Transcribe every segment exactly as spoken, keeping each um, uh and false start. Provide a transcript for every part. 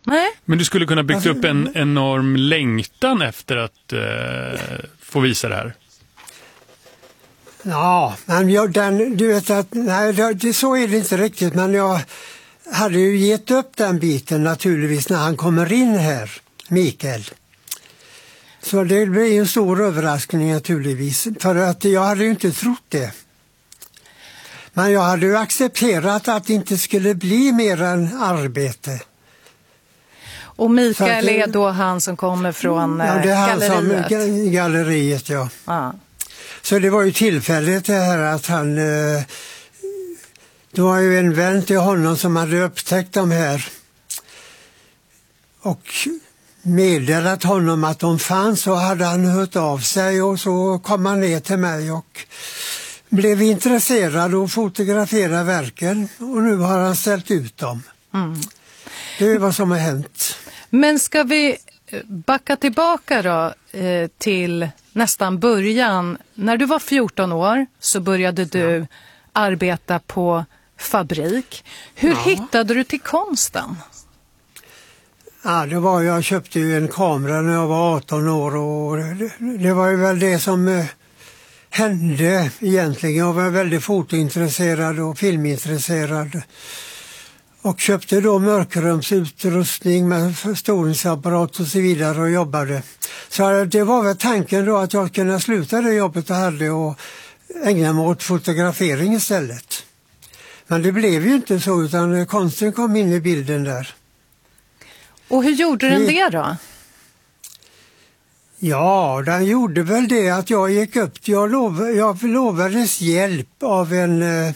Nej. Men du skulle kunna bygga Alltså, upp en enorm längtan efter att eh, få visa det här. Ja, men jag, den, du vet att, nej, det, så är det inte riktigt, men jag hade ju gett upp den biten naturligtvis när han kommer in här, Mikael. Så det blir en stor överraskning naturligtvis, för att jag hade ju inte trott det. Men jag hade ju accepterat att det inte skulle bli mer än arbete. Och Mikael det, är då han som kommer från ja, det är han galleriet? Som, galleriet, ja. Ah. Så det var ju tillfälligt det här att han... Eh, det var ju en vän till honom som hade upptäckt de här och meddelat honom att de fanns, så hade han hört av sig och så kom han ner till mig och blev intresserad och fotograferade verken, och nu har han ställt ut dem. Mm. Det är vad som har hänt. Men ska vi backa tillbaka då eh, till nästan början. När du var fjorton år så började du ja. arbeta på fabrik. Hur ja. hittade du till konsten? Ja, det var, jag köpte ju en kamera när jag var arton år och det, det var ju väl det som eh, hände egentligen. Jag var väldigt fotointresserad och filmintresserad och köpte då mörkrumsutrustning med förstoringsapparat och så vidare och jobbade. Så det var väl tanken då att jag kunde sluta det jobbet jag hade och ägna mig åt fotografering istället. Men det blev ju inte så, utan konsten kom in i bilden där. Och hur gjorde den det då? Ja, den gjorde väl det att jag gick upp. Jag, lov, jag lovades hjälp av en eh,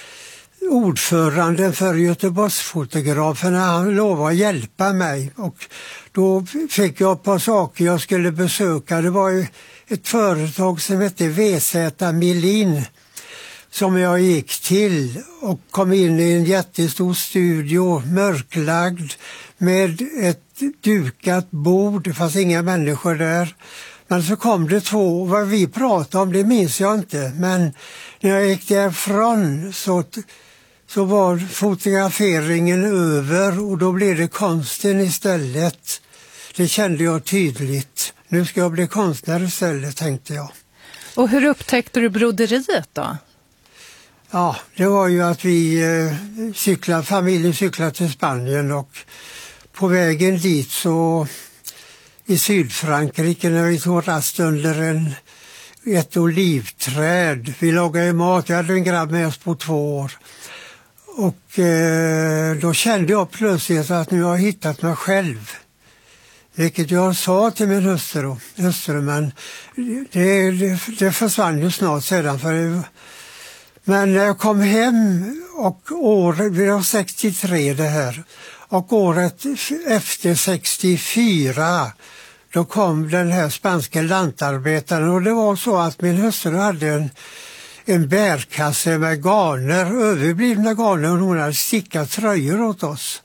ordförande för Göteborgsfotograferna. Han lovade att hjälpa mig och då fick jag ett par saker jag skulle besöka. Det var ju ett företag som hette V Z Melin som jag gick till och kom in i en jättestor studio, mörklagd, med ett dukat bord. Det fanns inga människor där. Men så kom det två, vad vi pratade om det minns jag inte. Men när jag gick därifrån så, så var fotograferingen över och då blev det konsten istället. Det kände jag tydligt. Nu ska jag bli konstnär istället, tänkte jag. Och hur upptäckte du broderiet då? Ja, det var ju att vi eh, cyklade, familjen cyklade till Spanien och på vägen dit så i Sydfrankrike när vi tog rast under en, ett olivträd. Vi lagade mat, jag hade en grabb med oss på två år. Och eh, då kände jag plötsligt att nu har jag hittat mig själv. Vilket jag sa till min hustru, hustru men det, det, det försvann ju snart sedan. För det, men när jag kom hem och året, vi var sextiotre det här, och året efter sextiofyra då kom den här spanska lantarbetaren och det var så att min hustru hade en, en bärkasse med garner, överblivna garner, och hon hade stickat tröjor åt oss.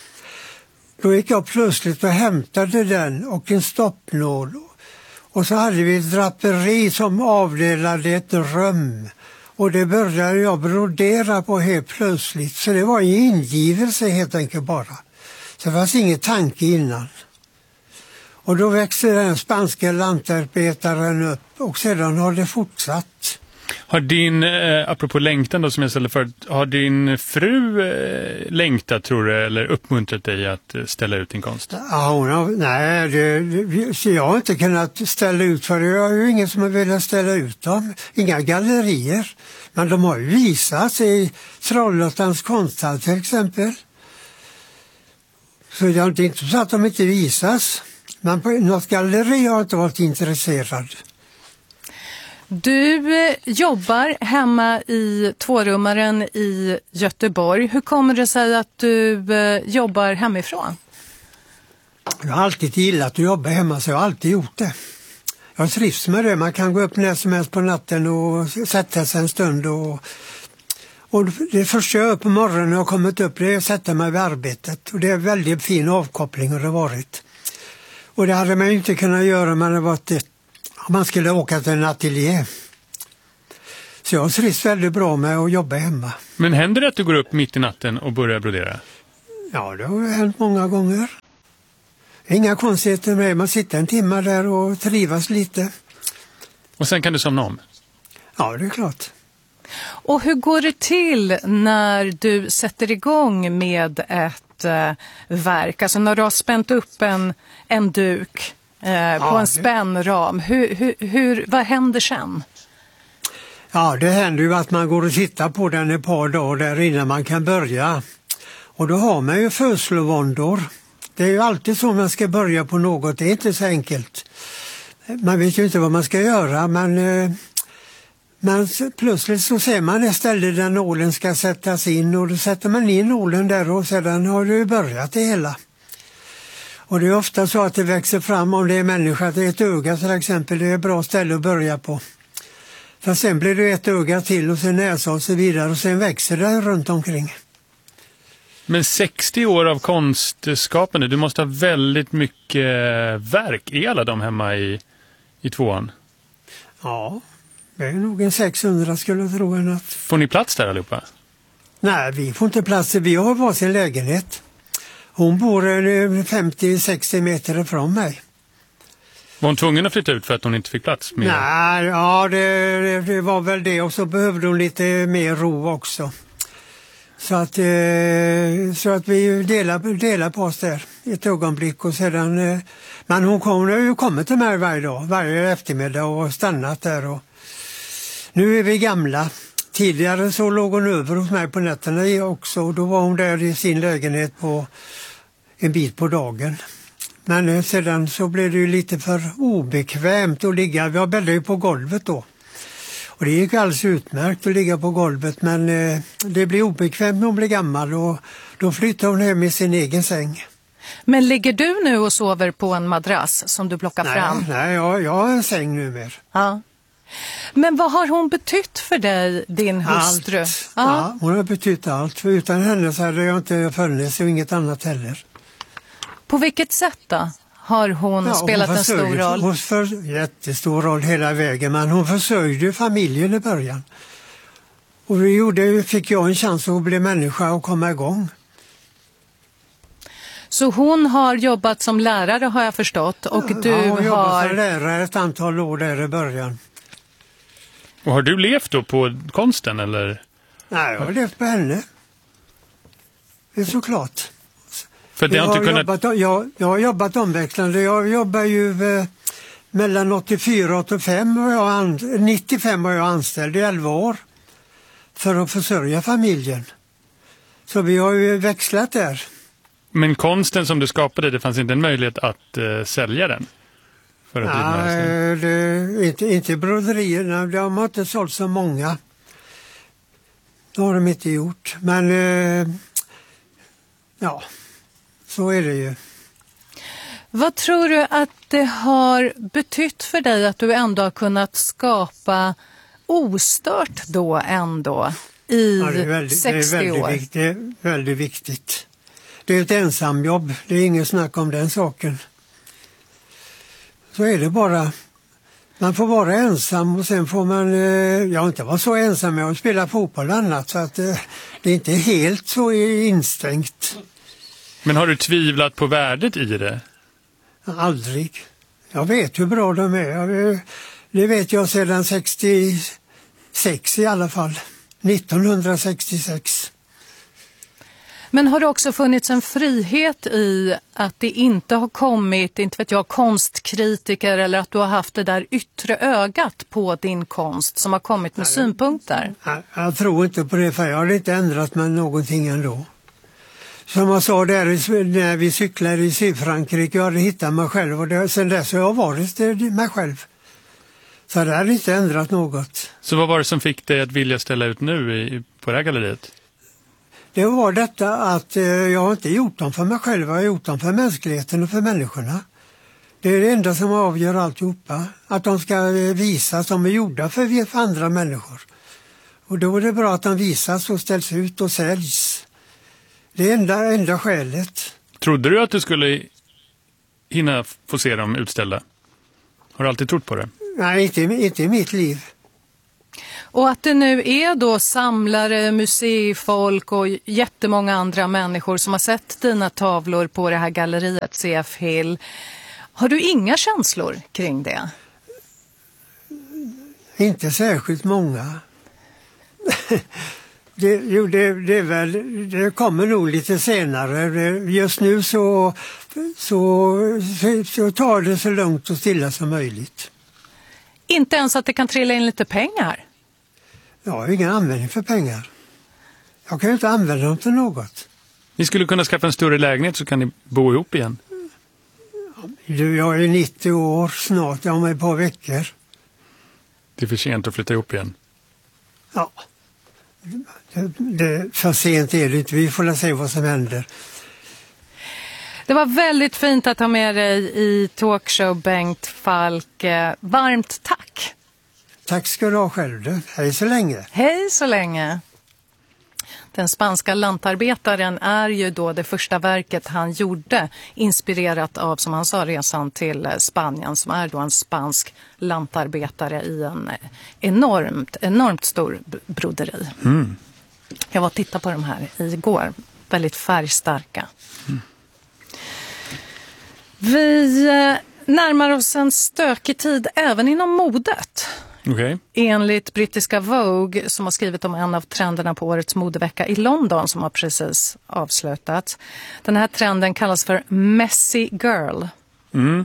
Då gick jag plötsligt och hämtade den och en stoppnål. Och så hade vi ett draperi som avdelade ett rum. Och det började jag brodera på helt plötsligt. Så det var en ingivelse helt enkelt bara. Så det fanns ingen tanke innan. Och då växte den spanska lantarbetaren upp och sedan har det fortsatt. Har din, eh, apropå längtan då som jag ställde förut, har din fru eh, längtat tror du eller uppmuntrat dig att eh, ställa ut din konst? Ja, hon har, nej, det, det, jag har inte kunnat ställa ut för det. Jag har ju ingen som har velat ställa ut dem. Inga gallerier. Men de har ju visats i Trollhättans konsthall till exempel. Så det är inte så att de inte visas. Men på något galleri har jag inte varit intresserad. Du eh, jobbar hemma i tvårummaren i Göteborg. Hur kommer det sig att du eh, jobbar hemifrån? Jag har alltid gillat att jobba hemma, så jag har alltid gjort det. Jag trivs med det. Man kan gå upp när som helst på natten och sätta sig en stund. Och, och det första jag gör på morgonen när jag har kommit upp det är att sätta mig vid arbetet. Och det är väldigt fin avkoppling har det varit. Och det hade man ju inte kunnat göra om man hade varit ett man skulle åka till en ateljé. Så jag trivs väldigt bra med att jobba hemma. Men händer det att du går upp mitt i natten och börjar brodera? Ja, det har hänt många gånger. Inga konstigheter med, man sitter en timme där och trivas lite. Och sen kan du somna om? Ja, det är klart. Och hur går det till när du sätter igång med ett eh, verk? Alltså när du har spänt upp en, en duk eh, ja, på en spännram. Hur, hur, hur, vad händer sen? Ja, det händer ju att man går och tittar på den ett par dagar där innan man kan börja. Och då har man ju födslovåndor. Det är ju alltid så man ska börja på något. Det är inte så enkelt. Man vet ju inte vad man ska göra, men... Eh, Men plötsligt så ser man ett ställe där nålen ska sättas in och då sätter man in nålen där och sedan har det börjat det hela. Och det är ofta så att det växer fram om det är människa, det är ett öga till exempel, det är ett bra ställe att börja på. För sen blir det ett öga till och sen näsa och så vidare och sen växer det runt omkring. Men sextio år av konstskapande, du måste ha väldigt mycket verk. Är alla de hemma i, i tvåan? Ja. Det är nog en sexhundra skulle jag tro. En att... Får ni plats där allihopa? Nej, vi får inte plats. Vi har varsin lägenhet. Hon bor femtio till sextio meter ifrån mig. Var hon tvungen att flytta ut för att hon inte fick plats? Med... Nej, ja det, det var väl det. Och så behövde hon lite mer ro också. Så att, så att vi delar, delar på oss där i ett ögonblick. Och sedan, men hon kom, har ju kommit till mig varje dag, varje eftermiddag och stannat där och nu är vi gamla. Tidigare så låg hon över hos mig på nätterna också och då var hon där i sin lägenhet på en bit på dagen. Men sedan så blev det ju lite för obekvämt att ligga. Vi bäddade ju på golvet då. Och det gick alldeles utmärkt att ligga på golvet men det blev obekvämt när hon blev gammal och då flyttade hon hem i sin egen säng. Men ligger du nu och sover på en madrass som du plockar nej, fram? Nej, jag, jag har en säng numera. Ja. Men vad har hon betytt för dig, din hustru? Allt. Ja, hon har betytt allt. För utan henne så hade jag inte funnits och inget annat heller. På vilket sätt då har hon ja, spelat hon en stor roll? Hon för jättestor roll hela vägen, men hon försörjde familjen i början. Och det gjorde, fick jag en chans att bli människa och komma igång. Så hon har jobbat som lärare har jag förstått och ja, du ja, hon har jobbat som lärare ett antal år där i början. Och har du levt då på konsten eller? Nej, jag har levt på henne. Det är såklart. För det jag, har har inte kunnat... jobbat, jag, jag har jobbat omväxlande. Jag jobbar ju eh, mellan åttiofyra och åttiofem och jag an, nittiofem var jag anställd i elva år för att försörja familjen. Så vi har ju växlat där. Men konsten som du skapade, det fanns inte en möjlighet att eh, sälja den? För att Nej, det, inte, inte broderierna. De har inte sålt så många. Det har de inte gjort. Men eh, ja, så är det ju. Vad tror du att det har betytt för dig att du ändå har kunnat skapa ostört då ändå i ja, det är väldigt, sextio det är väldigt år? Viktigt, det är väldigt viktigt. Det är ett ensamjobb. Det är ingen snack om den saken. Så är det bara. Man får vara ensam och sen får man, jag inte vara så ensam med att spela fotboll och annat så att det är inte helt så instängt. Men har du tvivlat på värdet i det? Aldrig. Jag vet hur bra de är. Det vet jag sedan sextiosex i alla fall. nittonhundrasextiosex. Men har det också funnits en frihet i att det inte har kommit, inte vet jag, konstkritiker eller att du har haft det där yttre ögat på din konst som har kommit med Nej, synpunkter? Jag, jag tror inte på det för jag har inte ändrat mig någonting ändå. Som jag sa där när vi cyklade i Sydfrankrike, jag hade hittat mig själv och det, sen dess har jag varit det, mig själv. Så det har inte ändrat något. Så vad var det som fick dig att vilja ställa ut nu i, på det här galleriet? Det var detta att eh, jag har inte gjort dem för mig själv, jag har gjort dem för mänskligheten och för människorna. Det är det enda som avgör alltihopa. Att de ska visas som är gjorda för, för andra människor. Och då är det bra att de visas och ställs ut och säljs. Det är enda, enda skälet. Trodde du att du skulle hinna få se dem utställda? Har du alltid trott på det? Nej, inte, inte i mitt liv. Och att det nu är då samlare, museifolk och jättemånga andra människor som har sett dina tavlor på det här galleriet C F Hill. Har du inga känslor kring det? Inte särskilt många. det, jo, det, det, är väl, det kommer nog lite senare. Just nu så, så, så, så tar det så lugnt och stilla som möjligt. Inte ens att det kan trilla in lite pengar? Jag har ingen användning för pengar. Jag kan ju inte använda dem till något. Ni skulle kunna skaffa en större lägenhet så kan ni bo ihop igen. Du, jag är nittio år snart, jag har ett par veckor. Det är för sent att flytta ihop igen. Ja, det, det, för sent är det inte. Vi får se vad som händer. Det var väldigt fint att ha med dig i talkshow, Bengt Falk. Varmt tack! Tack ska du ha själv. Du. Hej så länge. Hej så länge. Den spanska lantarbetaren är ju då det första verket han gjorde, inspirerat av, som han sa, resan till Spanien, som är då en spansk lantarbetare i en enormt, enormt stor broderi. Mm. Jag var och tittade på de här igår. Väldigt färgstarka. Mm. Vi närmar oss en stökig tid även inom modet. Okay. Enligt brittiska Vogue, som har skrivit om en av trenderna på årets modevecka i London som har precis avslutats. Den här trenden kallas för Messy Girl. Mm.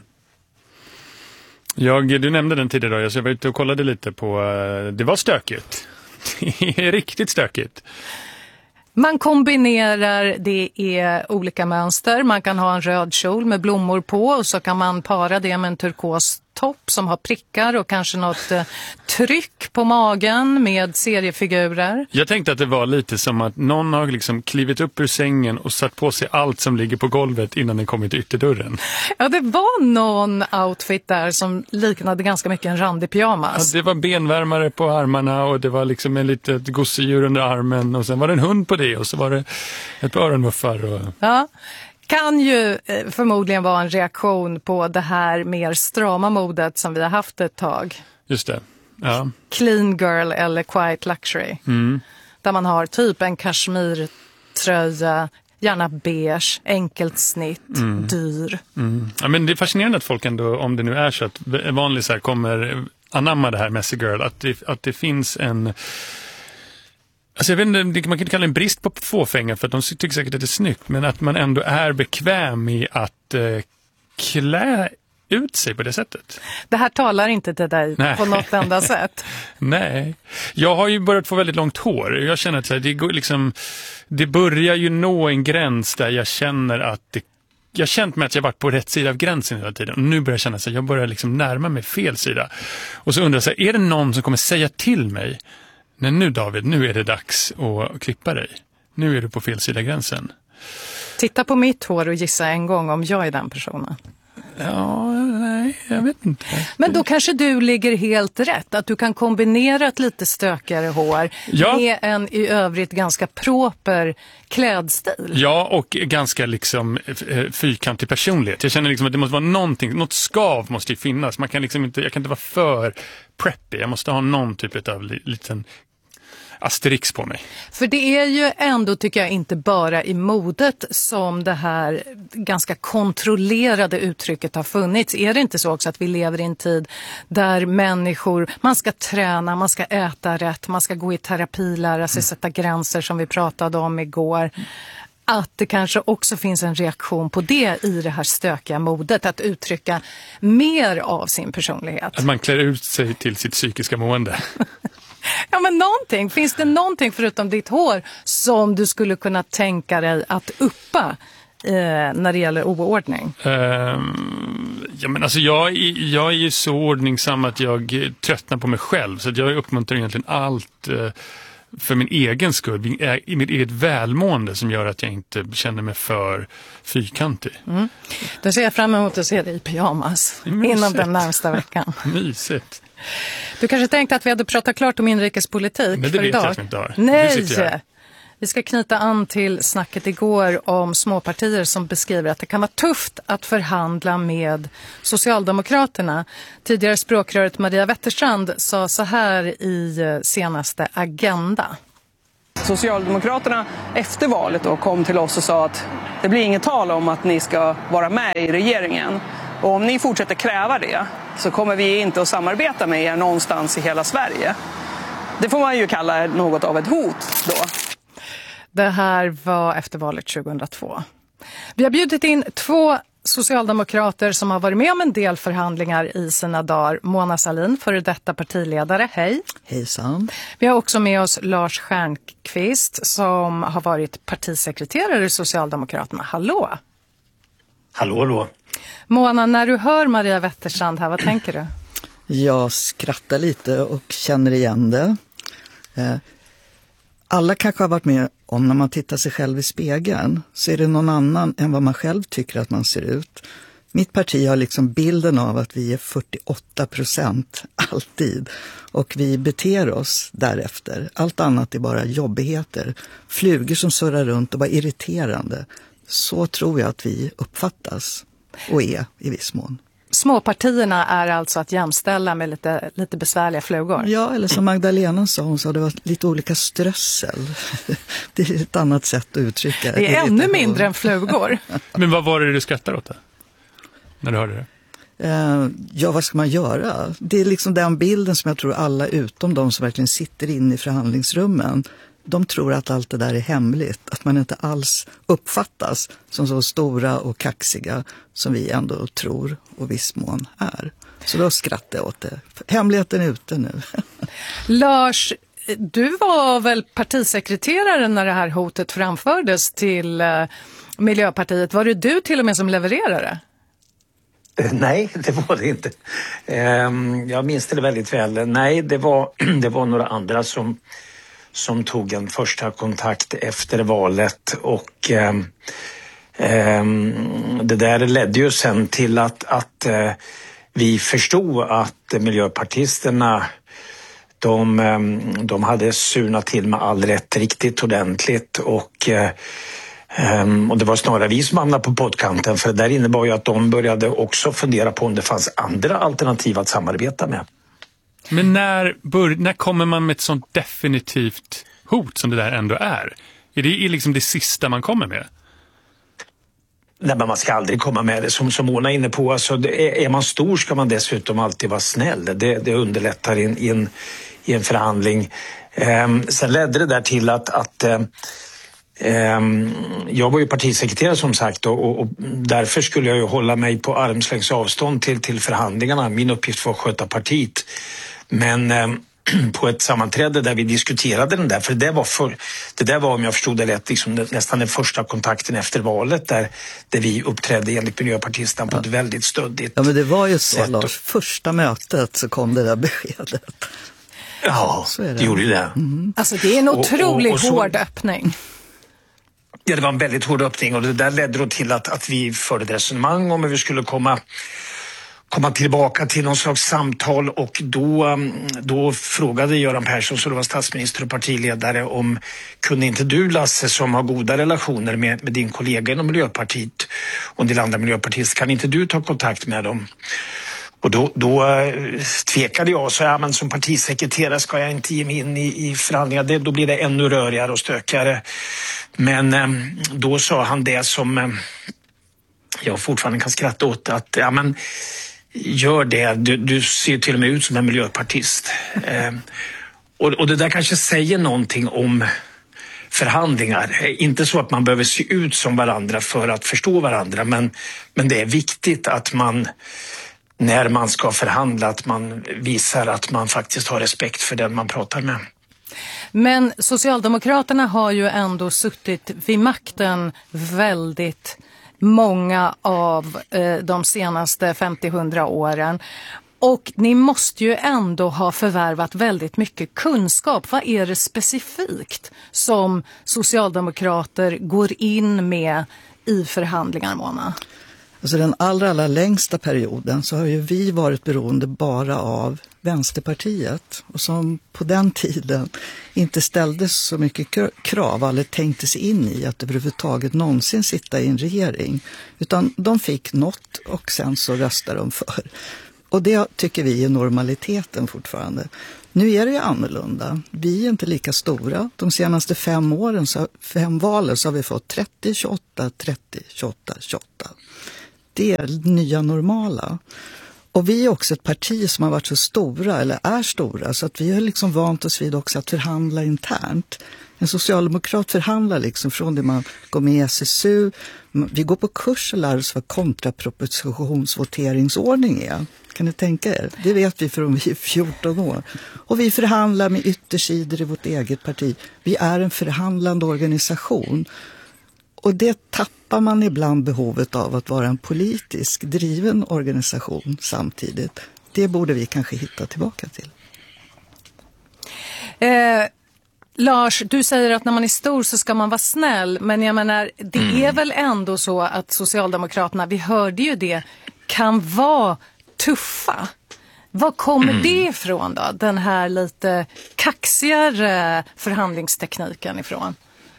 Jag, du nämnde den tidigare, så jag var ute och kollade lite på, det var stökigt. Det är riktigt stökigt. Man kombinerar, det är olika mönster. Man kan ha en röd kjol med blommor på och så kan man para det med en turkos topp som har prickar och kanske något eh, tryck på magen med seriefigurer. Jag tänkte att det var lite som att någon har liksom klivit upp ur sängen och satt på sig allt som ligger på golvet innan den kommit till ytterdörren. Ja, det var någon outfit där som liknade ganska mycket en randig pyjamas. Ja, det var benvärmare på armarna och det var liksom en litet gosedjur under armen och sen var det en hund på det och så var det ett par öronmuffar. Och... Ja. Kan ju förmodligen vara en reaktion på det här mer strama modet som vi har haft ett tag. Just det, ja. Clean girl eller quiet luxury. Mm. Där man har typ en kashmirtröja, gärna beige, enkelt snitt, mm. dyr. Mm. Ja, men det är fascinerande att folk ändå, om det nu är så att vanlisar kommer anamma det här messy girl, att det, att det finns en... Alltså jag vet inte, man kan inte kalla det en brist på fåfänga för att de tycker säkert att det är snyggt, men att man ändå är bekväm i att eh, klä ut sig på det sättet. Det här talar inte till dig Nej. På något enda sätt. Nej, jag har ju börjat få väldigt långt hår. Jag känner att så här, det, går liksom, det börjar ju nå en gräns där jag känner att det, jag har känt mig att jag varit på rätt sida av gränsen hela tiden. Och nu börjar jag känna att jag börjar liksom närma mig fel sida. Och så undrar jag, så här, är det någon som kommer säga till mig: nej nu David, nu är det dags att klippa dig. Nu är du på fel sida gränsen. Titta på mitt hår och gissa en gång om jag är den personen. Ja, nej, jag vet inte. Men då kanske du ligger helt rätt. Att du kan kombinera ett lite stökigare hår ja. med en i övrigt ganska proper klädstil. Ja, och ganska liksom fyrkantig personlighet. Jag känner liksom att det måste vara någonting, något skav måste ju finnas. Man kan liksom inte, jag kan inte vara för preppy. Jag måste ha någon typ av liten asterix på mig. För det är ju ändå, tycker jag, inte bara i modet som det här ganska kontrollerade uttrycket har funnits. Är det inte så också att vi lever i en tid där människor, man ska träna, man ska äta rätt, man ska gå i terapi, lära sig sätta gränser som vi pratade om igår. Att det kanske också finns en reaktion på det i det här stökiga modet, att uttrycka mer av sin personlighet. Att man klär ut sig till sitt psykiska mående. Ja, men någonting. Finns det någonting förutom ditt hår som du skulle kunna tänka dig att uppa eh, när det gäller oordning? Um, ja, men alltså jag, jag är ju så ordningsam att jag tröttnar på mig själv. Så att jag uppmuntrar egentligen allt eh, för min egen skull. I mitt eget välmående som gör att jag inte känner mig för fyrkantig. Mm. Då ser jag fram emot att se dig i pyjamas inom den närmsta veckan. Mysigt. Du kanske tänkte att vi hade pratat klart om inrikespolitik Men det för vet idag. jag att vi inte har. Nej, Vi ska knyta an till snacket igår om småpartier som beskriver att det kan vara tufft att förhandla med Socialdemokraterna. Tidigare språkröret Maria Wetterstrand sa så här i senaste Agenda. Socialdemokraterna efter valet då kom till oss och sa att det blir inget tal om att ni ska vara med i regeringen. Och om ni fortsätter kräva det så kommer vi inte att samarbeta med er någonstans i hela Sverige. Det får man ju kalla något av ett hot då. Det här var efter valet tjugohundratvå. Vi har bjudit in två socialdemokrater som har varit med om en del förhandlingar i sina dagar. Mona Sahlin, före detta partiledare, hej. Hejsan. Vi har också med oss Lars Stjernkvist som har varit partisekreterare i Socialdemokraterna. Hallå! Hallå då. Mona, när du hör Maria Wetterstrand här, vad tänker du? Jag skrattar lite och känner igen det. Alla kanske har varit med om när man tittar sig själv i spegeln så är det någon annan än vad man själv tycker att man ser ut. Mitt parti har liksom bilden av att vi är fyrtioåtta procent alltid och vi beter oss därefter. Allt annat är bara jobbigheter. Flugor som surrar runt och bara irriterande. Så tror jag att vi uppfattas och är i viss mån. Småpartierna är alltså att jämställa med lite, lite besvärliga flugor? Ja, eller som Magdalena sa, hon sa det var lite olika strössel. Det är ett annat sätt att uttrycka det. Det är ännu mindre än flugor. Men vad var det du skrattade åt det? När du hörde det? Uh, ja, vad ska man göra? Det är liksom den bilden som jag tror alla utom de som verkligen sitter inne i förhandlingsrummen. De tror att allt det där är hemligt. Att man inte alls uppfattas som så stora och kaxiga som vi ändå tror och viss mån är. Så då skrattar jag åt det. Hemligheten är ute nu. Lars, du var väl partisekreterare när det här hotet framfördes till Miljöpartiet. Var det du till och med som levererade? Nej, det var det inte. Jag minns det väldigt väl. Nej, det var, det var några andra som... som tog en första kontakt efter valet och eh, eh, det där ledde ju sen till att, att eh, vi förstod att miljöpartisterna de, eh, de hade surnat till med all rätt riktigt ordentligt och, eh, eh, och det var snarare vi som hamnade på poddkanten för det där innebar ju att de började också fundera på om det fanns andra alternativ att samarbeta med. Men när, bör, när kommer man med ett sånt definitivt hot som det där ändå är? Är det liksom det sista man kommer med? Nej, men man ska aldrig komma med det. Som, som Mona är inne på, alltså, det är, är man stor ska man dessutom alltid vara snäll. Det, det underlättar i en, i en, i en förhandling. Ehm, sen ledde det där till att... att ehm, jag var ju partisekreterare som sagt och, och, och därför skulle jag ju hålla mig på armslängds avstånd till, till förhandlingarna. Min uppgift var att sköta partiet. Men eh, på ett sammanträde där vi diskuterade den där, för det var, för, det där var om jag förstod det rätt, liksom nästan den första kontakten efter valet där, där vi uppträdde enligt miljöpartisterna på ett väldigt stöddigt Ja, men det var ju så, sätt. Lars. Första mötet så kom det där beskedet. Ja, så är det. Det gjorde ju det. Mm. Alltså det är en otroligt och, och, och så, hård öppning. Ja, det var en väldigt hård öppning och det där ledde då till att, att vi förde ett resonemang om hur vi skulle komma komma tillbaka till någon slags samtal och då, då frågade Göran Persson, som var statsminister och partiledare, om kunde inte du, Lasse, som har goda relationer med, med din kollega inom Miljöpartiet och en del andra miljöpartister, kan inte du ta kontakt med dem? Och då, då tvekade jag och sa, ja, men som partisekreterare ska jag inte ge mig in i, i förhandlingar, det, då blir det ännu rörigare och stökigare. Men då sa han det som jag fortfarande kan skratta åt, att ja, men gör det, du, du ser till och med ut som en miljöpartist. Eh, och, och det där kanske säger någonting om förhandlingar. Inte så att man behöver se ut som varandra för att förstå varandra, men, men det är viktigt att man, när man ska förhandla, att man visar att man faktiskt har respekt för den man pratar med. Men Socialdemokraterna har ju ändå suttit vid makten väldigt många av eh, de senaste femtio till hundra åren. Och ni måste ju ändå ha förvärvat väldigt mycket kunskap. Vad är det specifikt som socialdemokrater går in med i förhandlingar, Mona? Alltså den allra, allra längsta perioden så har ju vi varit beroende bara av Vänsterpartiet. Och som på den tiden inte ställdes så mycket krav eller tänkte sig in i att överhuvudtaget någonsin sitta i en regering. Utan de fick något och sen så röstade de för. Och det tycker vi är normaliteten fortfarande. Nu är det ju annorlunda. Vi är inte lika stora. De senaste fem åren, så, fem valen, så har vi fått trettio, tjugoåtta, trettio, tjugoåtta, tjugoåtta. Det är nya normala. Och vi är också ett parti som har varit så stora, eller är stora, så att vi har liksom vant oss vid också att förhandla internt. En socialdemokrat förhandlar liksom från det man går med i S S U. Vi går på kurs och lär oss vad kontrapropositionsvoteringsordning är. Kan ni tänka er? Det vet vi från vi är fjorton år. Och vi förhandlar med yttersidor i vårt eget parti. Vi är en förhandlande organisation. Och det tappar man ibland behovet av att vara en politisk driven organisation samtidigt. Det borde vi kanske hitta tillbaka till. Eh, Lars, du säger att när man är stor så ska man vara snäll. Men jag menar, det mm. är väl ändå så att Socialdemokraterna, vi hörde ju det, kan vara tuffa. Var kommer mm. det ifrån då? Den här lite kaxigare förhandlingstekniken ifrån?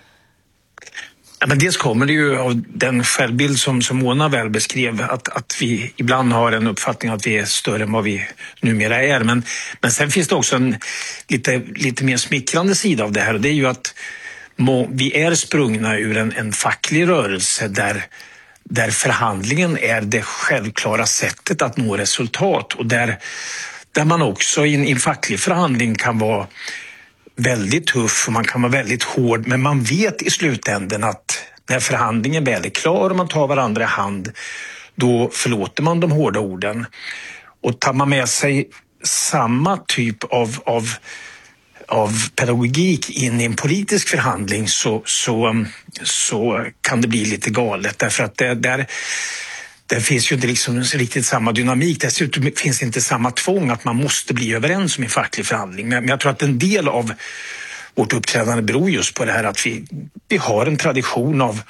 Ja, men dels kommer det ju av den självbild som, som Mona väl beskrev, att, att vi ibland har en uppfattning att vi är större än vad vi numera är. Men, men sen finns det också en lite, lite mer smickrande sida av det här, och det är ju att må, vi är sprungna ur en, en facklig rörelse där, där förhandlingen är det självklara sättet att nå resultat, och där, där man också i en, i en facklig förhandling kan vara väldigt tuff och man kan vara väldigt hård, men man vet i slutändan att när förhandlingen väl är klar och man tar varandra i hand, då förlåter man de hårda orden. Och tar man med sig samma typ av, av, av pedagogik in i en politisk förhandling, så, så, så kan det bli lite galet, därför att det där Det finns ju inte liksom riktigt samma dynamik. Dessutom finns det inte samma tvång att man måste bli överens om en facklig förhandling. Men jag tror att en del av vårt uppträdande beror just på det här att vi, vi har en tradition av,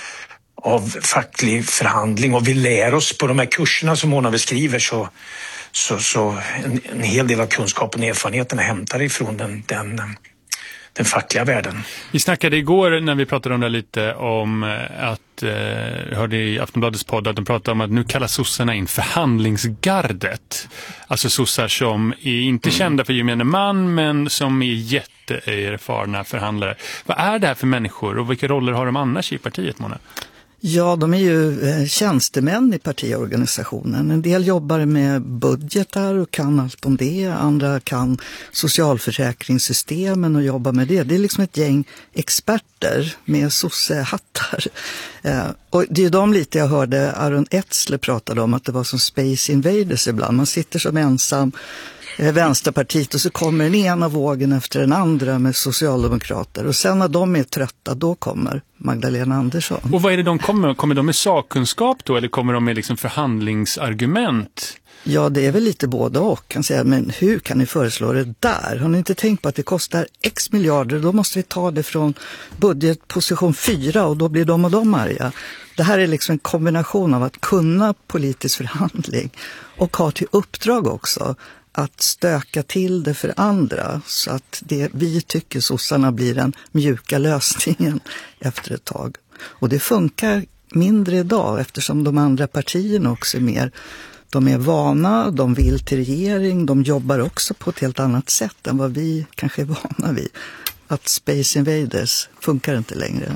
av facklig förhandling, och vi lär oss på de här kurserna som Mona beskriver, så, så, så en, en hel del av kunskapen och erfarenheterna hämtar ifrån den, den den fackliga världen. Vi snackade igår när vi pratade om det lite om att, eh, jag hörde i Aftonbladets podd att de pratade om att nu kallar sossarna in förhandlingsgardet. Alltså sossar som är inte kända för gemene man, men som är jätteerfarna förhandlare. Vad är det här för människor och vilka roller har de annars i partiet, Mona? Ja, de är ju tjänstemän i partiorganisationen. En del jobbar med budgetar och kan allt om det. Andra kan socialförsäkringssystemen och jobbar med det. Det är liksom ett gäng experter med sossehattar. Och det är de lite jag hörde Aron Etzler pratade om, att det var som Space Invaders ibland. Man sitter som ensam Vänsterpartiet och så kommer den ena vågen efter den andra med socialdemokrater. Och sen när de är trötta, då kommer Magdalena Andersson. Och vad är det de kommer med? Kommer de med sakkunskap då, eller kommer de med liksom förhandlingsargument? Ja, det är väl lite både och. Kan säga, men hur kan ni föreslå det där? Har ni inte tänkt på att det kostar x miljarder? Då måste vi ta det från budgetposition fyra och då blir de och de arga. Det här är liksom en kombination av att kunna politisk förhandling och ha till uppdrag också att stöka till det för andra, så att det vi tycker sossarna blir den mjuka lösningen efter ett tag. Och det funkar mindre idag eftersom de andra partierna också är mer, de är vana, de vill till regering, de jobbar också på ett helt annat sätt än vad vi kanske är vana vid. Att Space Invaders funkar inte längre.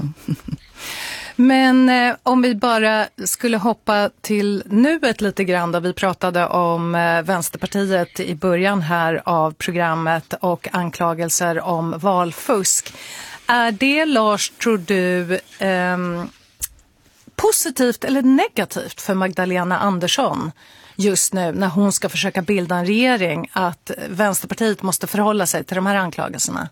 Men eh, om vi bara skulle hoppa till nuet lite grann, då vi pratade om eh, Vänsterpartiet i början här av programmet och anklagelser om valfusk. Är det, Lars, tror du, eh, positivt eller negativt för Magdalena Andersson just nu när hon ska försöka bilda en regering att Vänsterpartiet måste förhålla sig till de här anklagelserna?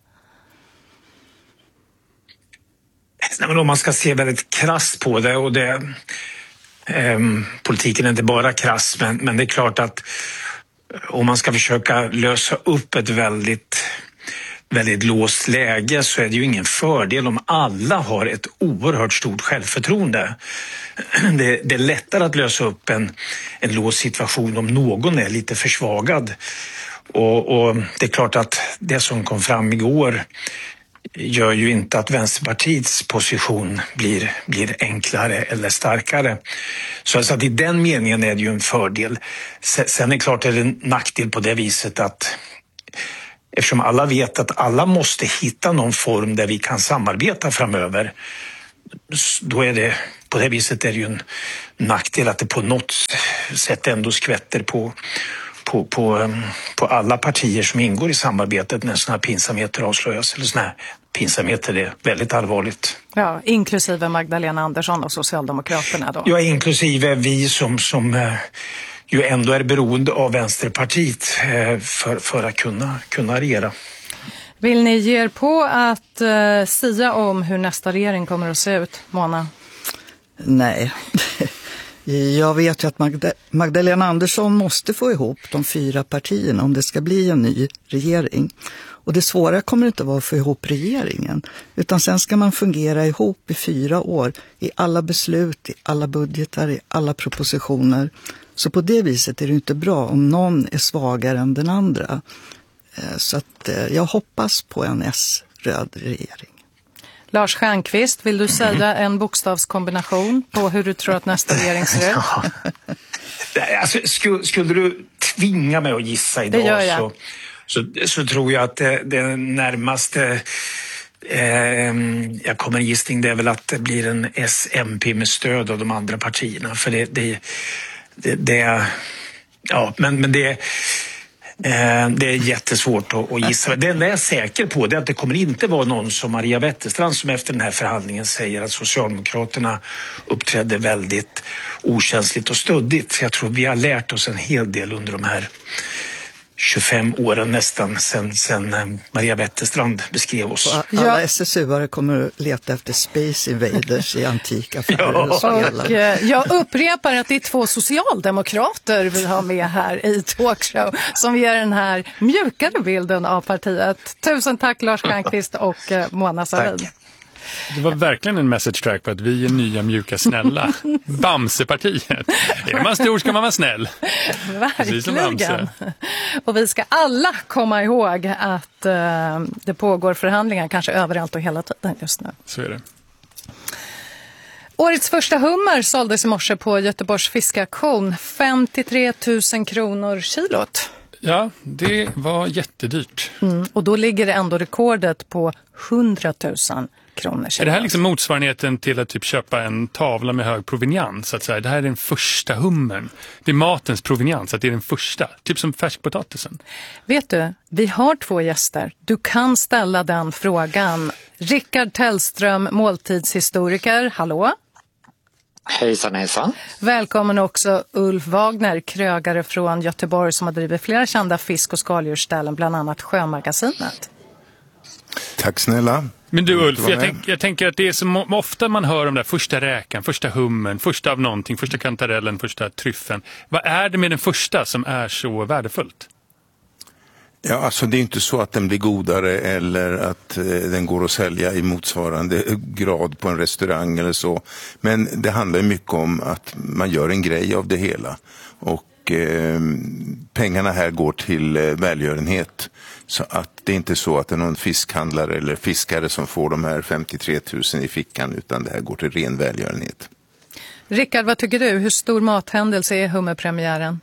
Nej, men om man ska se väldigt krass på det, och det eh, politiken är inte bara krass, men, men det är klart att om man ska försöka lösa upp ett väldigt väldigt låst läge så är det ju ingen fördel om alla har ett oerhört stort självförtroende. Det, det är lättare att lösa upp en, en låst situation om någon är lite försvagad. Och, och det är klart att det som kom fram igår gör ju inte att Vänsterpartiets position blir, blir enklare eller starkare. Så alltså att i den meningen är det ju en fördel. Sen är det klart att det är en nackdel på det viset att eftersom alla vet att alla måste hitta någon form där vi kan samarbeta framöver, då är det på det viset är det ju en nackdel att det på något sätt ändå skvätter på På, på, på alla partier som ingår i samarbetet när sådana här pinsamheter avslöjas. Eller sådana här pinsamheter är väldigt allvarligt. Ja, inklusive Magdalena Andersson och Socialdemokraterna då? Ja, inklusive vi som, som eh, ju ändå är beroende av Vänsterpartiet eh, för, för att kunna, kunna regera. Vill ni ge er på att eh, sia om hur nästa regering kommer att se ut, Mona? Nej. Jag vet ju att Magda- Magdalena Andersson måste få ihop de fyra partierna om det ska bli en ny regering. Och det svåra kommer inte vara att få ihop regeringen, utan sen ska man fungera ihop i fyra år i alla beslut, i alla budgetar, i alla propositioner. Så på det viset är det inte bra om någon är svagare än den andra. Så att jag hoppas på en S-röd regering. Lars Stjernkvist, vill du säga en bokstavskombination på hur du tror att nästa regering ser ut? Ja. Alltså, skulle, skulle du tvinga mig att gissa idag det gör jag. Så, så, så tror jag att det, det närmaste eh, jag kommer gissning det är väl att det blir en S M P med stöd av de andra partierna. För det, det, det, det ja, men, men det Det är jättesvårt att gissa. Det enda jag är säker på är att det kommer inte vara någon som Maria Wetterstrand som efter den här förhandlingen säger att Socialdemokraterna uppträdde väldigt okänsligt och stöddigt. Jag tror vi har lärt oss en hel del under de här tjugofem åren nästan sen, sen Maria Wetterstrand beskrev oss. Alla ja. S S U-are kommer att leta efter Space Invaders i antika affärer ja. och spela. Och jag upprepar att det är två socialdemokrater vi har med här i Talkshow som ger den här mjukare bilden av partiet. Tusen tack Lars Stjernkvist och Mona Sahlin. Tack. Det var verkligen en message track på att vi är nya, mjuka, snälla. Bamsepartiet. Är man stor ska man vara snäll. Verkligen. Och vi ska alla komma ihåg att uh, det pågår förhandlingar kanske överallt och hela tiden just nu. Så är det. Årets första hummer såldes i morse på Göteborgs fiskaktion. femtiotre tusen kronor kilot. Ja, det var jättedyrt. Mm, och då ligger det ändå rekordet på hundra tusen kronor. Är det här liksom motsvarigheten till att typ köpa en tavla med hög provenians? Att säga, det här är den första hummern. Det är matens provenians, att det är den första. Typ som färskpotatisen. Vet du, vi har två gäster. Du kan ställa den frågan. Rickard Tellström, måltidshistoriker. Hallå? Hejsan, hejsan. Välkommen också Ulf Wagner, krögare från Göteborg som har drivit flera kända fisk- och skaldjursställen, bland annat Sjömagasinet. Tack snälla. Men du Ulf, jag, tänk, jag tänker att det är så ofta man hör om det första räkan, första hummen, första av någonting, första kantarellen, första tryffen. Vad är det med den första som är så värdefullt? Ja, alltså det är inte så att den blir godare eller att eh, den går att sälja i motsvarande grad på en restaurang eller så. Men det handlar mycket om att man gör en grej av det hela. Och eh, pengarna här går till eh, välgörenhet. Så att det är inte så att det är någon fiskhandlare eller fiskare som får de här femtiotre tusen i fickan, utan det här går till ren välgörenhet. Rickard, vad tycker du? Hur stor mathändelse är hummerpremiären?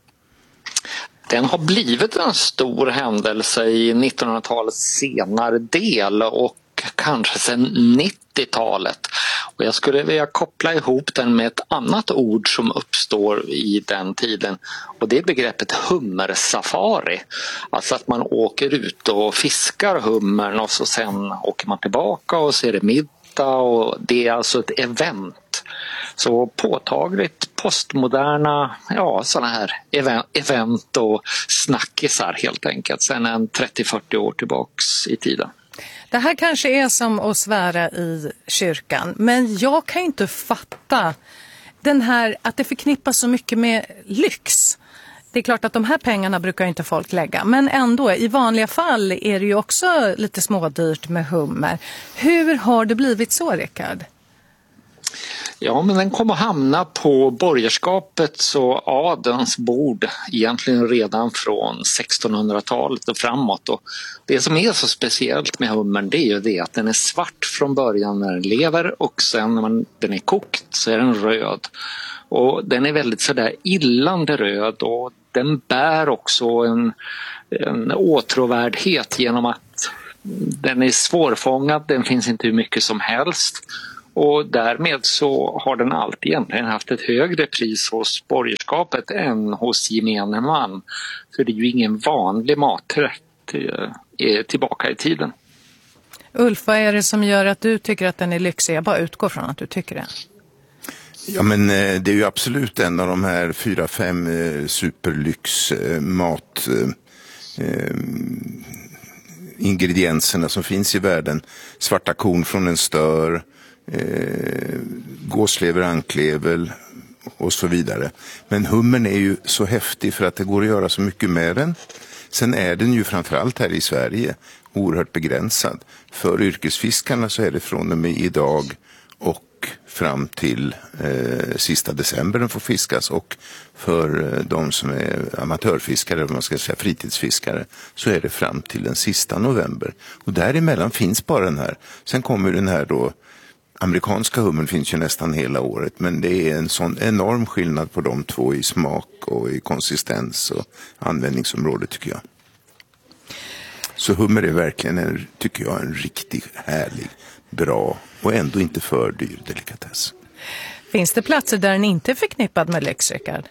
Den har blivit en stor händelse i nittonhundratalets senare del och kanske sedan nittiotalet. Och jag skulle vilja koppla ihop den med ett annat ord som uppstår i den tiden, och det är begreppet hummersafari. Alltså att man åker ut och fiskar hummern och så sen åker man tillbaka och så är det middag, och det är alltså ett event. Så påtagligt postmoderna, ja, sådana här event och snackisar helt enkelt sedan en trettio till fyrtio år tillbaks i tiden. Det här kanske är som att svära i kyrkan, men jag kan inte fatta den här att det förknippas så mycket med lyx. Det är klart att de här pengarna brukar inte folk lägga. Men ändå, i vanliga fall är det ju också lite smådyrt med hummer. Hur har det blivit så, Rickard? Ja, men den kommer hamna på borgerskapets och adelns bord egentligen redan från sextonhundratalet och framåt. Och det som är så speciellt med hummern, det är ju det att den är svart från början när den lever och sen när man, den är kokt så är den röd. Och den är väldigt sådär illande röd och den bär också en, en åtråvärdhet genom att den är svårfångad, den finns inte hur mycket som helst. Och därmed så har den alltid egentligen haft ett högre pris hos borgerskapet än hos gemene man. Så det är ju ingen vanlig maträtt eh, tillbaka i tiden. Ulf, vad är det som gör att du tycker att den är lyxig? Jag bara utgår från att du tycker det. Ja, men eh, det är ju absolut en av de här fyra, fem eh, superlyx eh, mat eh, ingredienserna som finns i världen. Svarta korn från en stör, eh, gåslever, anklevel och så vidare. Men hummern är ju så häftig för att det går att göra så mycket med den. Sen är den ju framförallt här i Sverige oerhört begränsad. För yrkesfiskarna så är det från och med idag och fram till eh, sista december den får fiskas, och för eh, de som är amatörfiskare, man ska säga fritidsfiskare, så är det fram till den sista november. Och däremellan finns bara den här. Sen kommer den här då, amerikanska hummern finns ju nästan hela året, men det är en sån enorm skillnad på de två i smak och i konsistens och användningsområde, tycker jag. Så hummer är verkligen en, tycker jag, en riktigt härlig, bra och ändå inte för dyr delikatess. Finns det platser där den inte är förknippad med lyx, Rickard?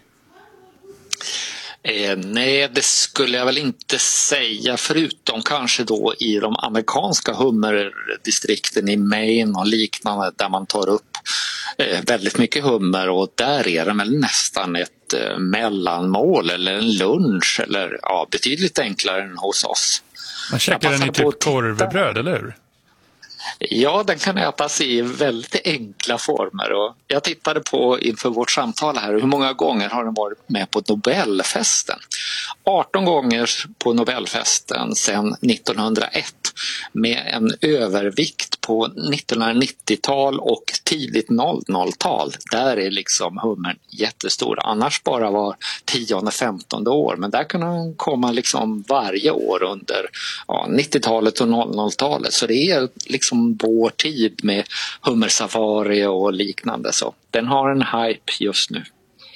Eh, nej, det skulle jag väl inte säga, förutom kanske då i de amerikanska hummerdistrikten i Maine och liknande, där man tar upp eh, väldigt mycket hummer, och där är det väl nästan ett eh, mellanmål eller en lunch, eller ja, betydligt enklare än hos oss. Man käkar den i typ korvbröd, eller hur? Ja, den kan ätas i väldigt enkla former, och jag tittade på inför vårt samtal här hur många gånger har den varit med på Nobelfesten. arton gånger på Nobelfesten sedan nittonhundraett, med en övervikt på nittonhundranittiotal och tidigt noll noll-tal. Där är liksom hummern jättestor, annars bara var tionde femtonde år, men där kan den komma liksom varje år under ja, nittiotalet och noll noll-talet. Så det är liksom vår tid med hummersafari och liknande, så den har en hype just nu.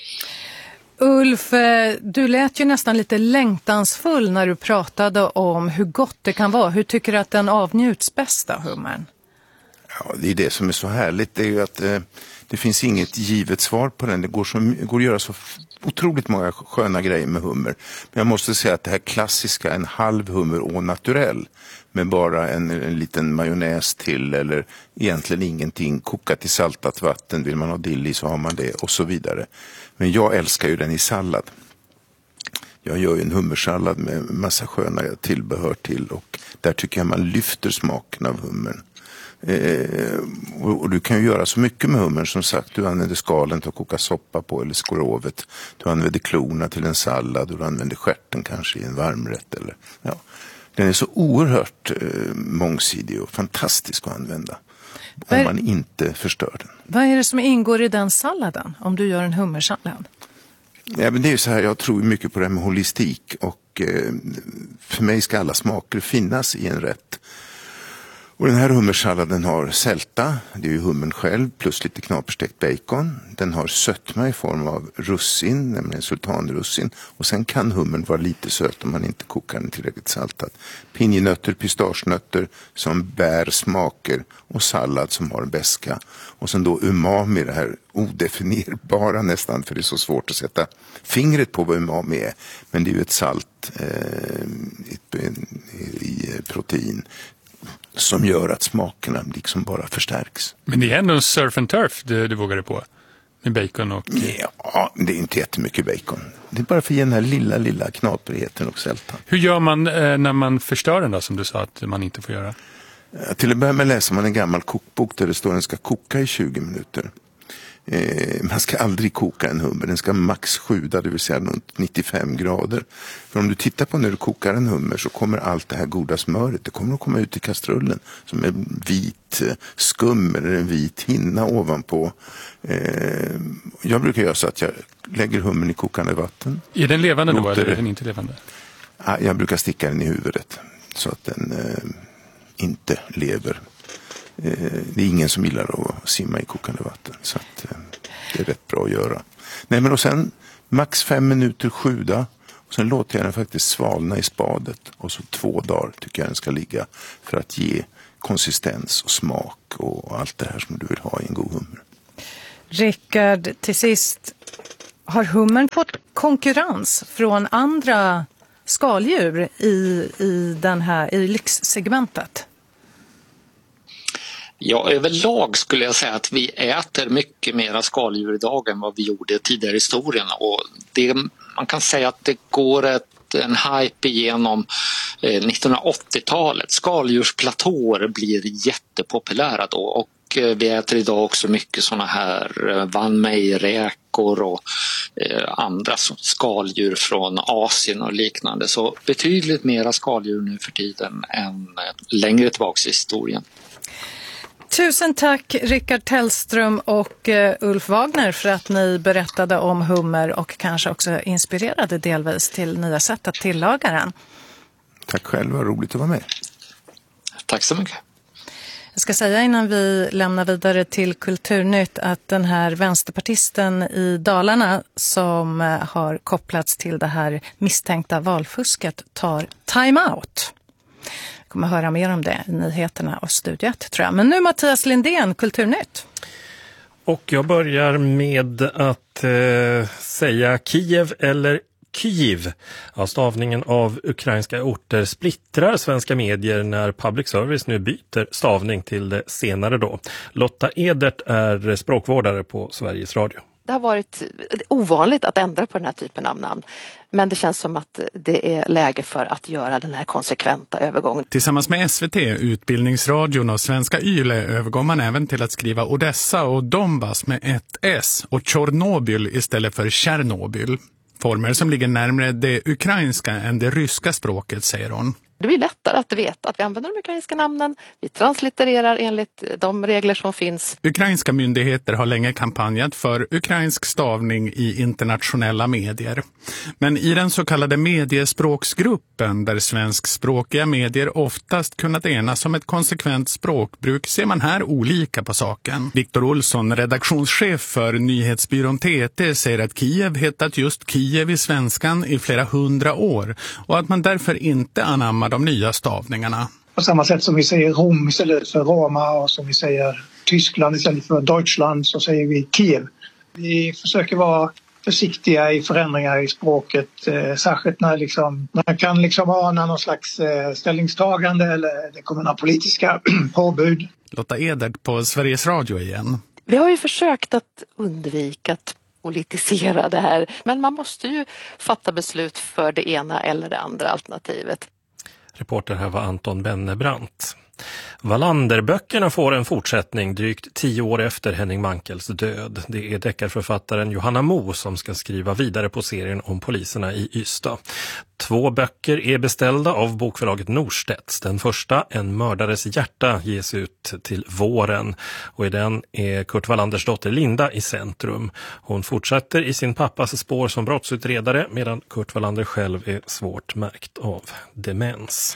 Ulf, du lät ju nästan lite längtansfull när du pratade om hur gott det kan vara. Hur tycker du att den avnjuts bäst av hummern? Ja, det är det som är så härligt. Det är ju att eh, det finns inget givet svar på den. Det går, så, det går att göra så otroligt många sköna grejer med hummer. Men jag måste säga att det här klassiska, en halv hummer au naturel med bara en, en liten majonnäs till, eller egentligen ingenting, kokat i saltat vatten, vill man ha dill i så har man det, och så vidare. Men jag älskar ju den i sallad. Jag gör ju en hummersallad med massa sköna tillbehör till, och där tycker jag man lyfter smaken av hummern. Eh, och, och du kan ju göra så mycket med hummern, som sagt. Du använder skalen till att koka soppa på, eller skrovet. Du använder klorna till en sallad, och du använder stjärten kanske i en varmrätt. Eller, ja. Den är så oerhört eh, mångsidig och fantastisk att använda. Om är, man inte förstör den. Vad är det som ingår i den salladen, om du gör en hummersallad? Ja, men det är ju så här, jag tror mycket på det här med holistik, och eh, för mig ska alla smaker finnas i en rätt. Och den här hummersalladen har sälta, det är ju hummern själv, plus lite knaperstekt bacon. Den har sötma i form av russin, nämligen sultanrussin. Och sen kan hummern vara lite söt om man inte kokar den tillräckligt saltat. Pinjenötter, pistagenötter som bär smaker, och sallad som har beska. Och sen då umami, det här odefinierbara nästan, för det är så svårt att sätta fingret på vad umami är. Men det är ju ett salt eh, i, i protein som gör att smakerna liksom bara förstärks. Men det är ändå surf and turf du, du vågade på med bacon och... Ja, det är inte jättemycket bacon. Det är bara för att ge den här lilla, lilla knaprigheten och sältan. Hur gör man eh, när man förstör den då, som du sa att man inte får göra? Ja, till att börja med läser man en gammal kokbok där det står att den ska koka i tjugo minuter. Eh, man ska aldrig koka en hummer, den ska max sjuda, det vill säga nittiofem grader. För om du tittar på när du kokar en hummer så kommer allt det här goda smöret, det kommer att komma ut i kastrullen som en vit skum eller en vit hinna ovanpå. Eh, jag brukar göra så att jag lägger hummern i kokande vatten. Är den levande då Låter, eller är den inte levande? Jag brukar sticka den i huvudet så att den eh, inte lever. Eh, det är ingen som gillar att simma i kokande vatten, så att, eh, det är rätt bra att göra. Nej, men och sen max fem minuter sjuda och sen låter jag den faktiskt svalna i spadet och så två dagar tycker jag den ska ligga för att ge konsistens och smak och allt det här som du vill ha i en god hummer. Rickard, till sist, har hummern fått konkurrens från andra skaldjur i, i, den här, i lyxsegmentet? Ja, överlag skulle jag säga att vi äter mycket mera skaldjur idag än vad vi gjorde tidigare i historien. Och det, man kan säga att det går ett, en hype igenom eh, nittonhundraåttiotalet. Skaldjursplatåer blir jättepopulära då och eh, vi äter idag också mycket såna här eh, Van Mey-räkor och eh, andra skaldjur från Asien och liknande. Så betydligt mera skaldjur nu för tiden än eh, längre tillbaka i historien. Tusen tack Rickard Tellström och uh, Ulf Wagner för att ni berättade om hummer och kanske också inspirerade delvis till nya sätt att tillaga den. Tack själv, vad roligt att vara med. Tack så mycket. Jag ska säga innan vi lämnar vidare till Kulturnytt att den här vänsterpartisten i Dalarna som uh, har kopplats till det här misstänkta valfusket tar time-out. Kommer höra mer om det i nyheterna och studiet, tror jag. Men nu Mattias Lindén, Kulturnytt. Och jag börjar med att eh, säga Kiev eller Kyiv. Ja, stavningen av ukrainska orter splittrar svenska medier när public service nu byter stavning till det senare då. Lotta Edert är språkvårdare på Sveriges Radio. Det har varit ovanligt att ändra på den här typen av namn. Men det känns som att det är läge för att göra den här konsekventa övergången. Tillsammans med S V T, Utbildningsradion och Svenska Yle övergår man även till att skriva Odessa och Donbass med ett S och Tjernobyl istället för Tjernobyl. Former som ligger närmare det ukrainska än det ryska språket, säger hon. Det blir lättare att veta att vi använder de ukrainska namnen. Vi translittererar enligt de regler som finns. Ukrainska myndigheter har länge kampanjat för ukrainsk stavning i internationella medier. Men i den så kallade mediespråksgruppen där svenskspråkiga medier oftast kunnat enas om ett konsekvent språkbruk ser man här olika på saken. Viktor Olsson, redaktionschef för nyhetsbyrån T T, säger att Kiev hetat just Kiev i svenskan i flera hundra år och att man därför inte anammar de nya stavningarna. På samma sätt som vi säger Rom istället för Roma och som vi säger Tyskland istället för Deutschland så säger vi Kiev. Vi försöker vara försiktiga i förändringar i språket, eh, särskilt när liksom, man kan liksom ana någon slags eh, ställningstagande eller det kommer några politiska påbud. Lotta Edert på Sveriges Radio igen. Vi har ju försökt att undvika att politisera det här, men man måste ju fatta beslut för det ena eller det andra alternativet. Reporter här var Anton Bennebrant. Wallander-böckerna får en fortsättning drygt tio år efter Henning Mankels död. Det är deckarförfattaren Johanna Mo som ska skriva vidare på serien om poliserna i Ystad. Två böcker är beställda av bokförlaget Norstedts. Den första, En mördares hjärta, ges ut till våren. Och i den är Kurt Wallanders dotter Linda i centrum. Hon fortsätter i sin pappas spår som brottsutredare medan Kurt Wallander själv är svårt märkt av demens.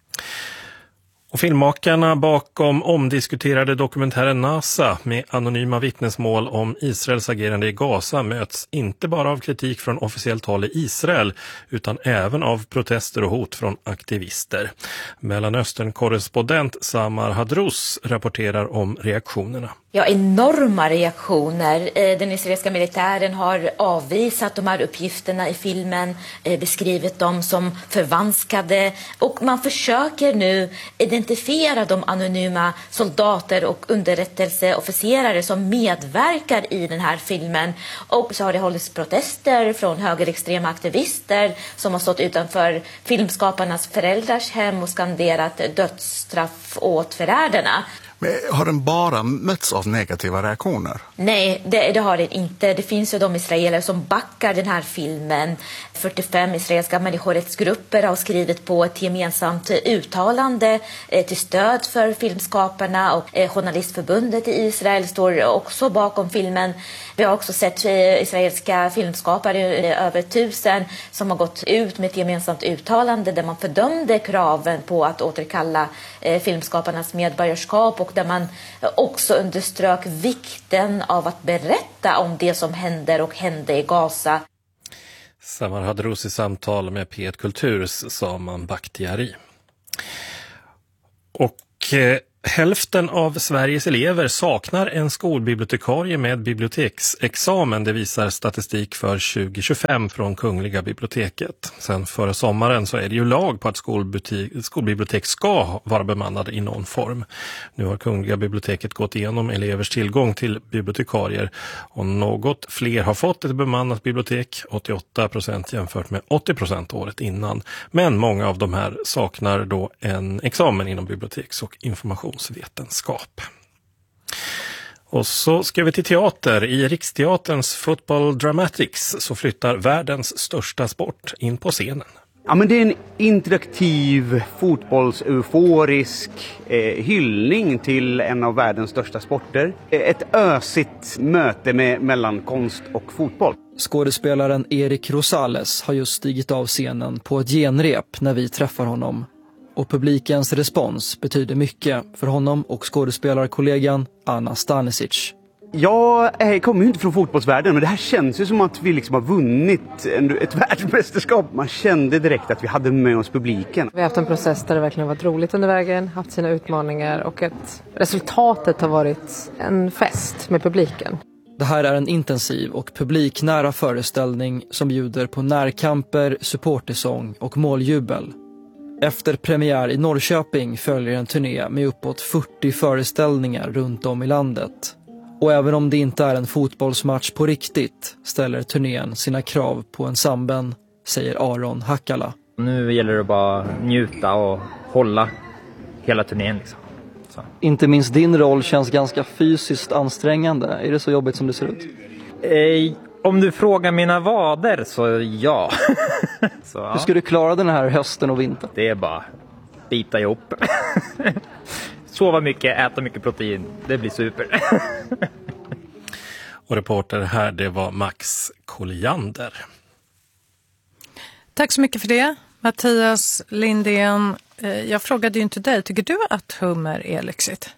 Och filmmakarna bakom omdiskuterade dokumentären NASA med anonyma vittnesmål om Israels agerande i Gaza möts inte bara av kritik från officiellt håll i Israel utan även av protester och hot från aktivister. Mellanöstern-korrespondent Samar Hadrous rapporterar om reaktionerna. Ja, enorma reaktioner. Den israeliska militären har avvisat de här uppgifterna i filmen, beskrivit dem som förvanskade och man försöker nu identifiera de anonyma soldater och underrättelseofficerare som medverkar i den här filmen. Och så har det hållits protester från högerextrema aktivister som har stått utanför filmskaparnas föräldrars hem och skanderat dödsstraff åt förrädarna. Men har den bara mötts av negativa reaktioner? Nej, det, det har den inte. Det finns ju de israeler som backar den här filmen. fyrtiofem israeliska människorättsgrupper har skrivit på ett gemensamt uttalande eh, till stöd för filmskaparna, och eh, journalistförbundet i Israel står också bakom filmen. Vi har också sett eh, israeliska filmskapare, eh, över tusen, som har gått ut med ett gemensamt uttalande där man fördömde kraven på att återkalla eh, filmskaparnas medborgarskap, och där man eh, också underströk vikten av att berätta om det som händer och hände i Gaza. Samar Hadros i samtal med P ett Kulturs Saman Bakhtiari. Och eh, hälften av Sveriges elever saknar en skolbibliotekarie med biblioteksexamen. Det visar statistik för tjugo tjugofem från Kungliga biblioteket. Sen förra sommaren så är det ju lag på att skolbibliotek ska vara bemannade i någon form. Nu har Kungliga biblioteket gått igenom elevers tillgång till bibliotekarier, och något fler har fått ett bemannat bibliotek, åttioåtta procent jämfört med åttio procent året innan. Men många av de här saknar då en examen inom biblioteks- och informationsvetenskap. Och så ska vi till teater. I Riksteaterns Football Dramatics så flyttar världens största sport in på scenen. Ja, men det är en interaktiv, fotbollseuforisk eh, hyllning till en av världens största sporter. Ett ösigt möte med, mellan konst och fotboll. Skådespelaren Erik Rosales har just stigit av scenen på ett genrep när vi träffar honom. Och publikens respons betyder mycket för honom och skådespelarkollegan Anna Stanisic. Jag kommer ju inte från fotbollsvärlden, men det här känns ju som att vi liksom har vunnit ett världsmästerskap. Man kände direkt att vi hade med oss publiken. Vi har haft en process där det verkligen varit roligt under vägen, haft sina utmaningar, och att resultatet har varit en fest med publiken. Det här är en intensiv och publiknära föreställning som bjuder på närkamper, supportersång och måljubel. Efter premiär i Norrköping följer en turné med uppåt fyrtio föreställningar runt om i landet. Och även om det inte är en fotbollsmatch på riktigt ställer turnén sina krav på ensemblen, säger Aron Hackala. Nu gäller det bara njuta och hålla hela turnén liksom. Så. Inte minst din roll känns ganska fysiskt ansträngande. Är det så jobbigt som det ser ut? Eh, om du frågar mina vader så ja. så, ja. Hur ska du klara den här hösten och vintern? Det är bara bita ihop. Sova mycket, äta mycket protein. Det blir super. Och reporter här, det var Max Colliander. Tack så mycket för det, Mattias Lindén. Jag frågade ju inte dig, tycker du att hummer är lyxigt?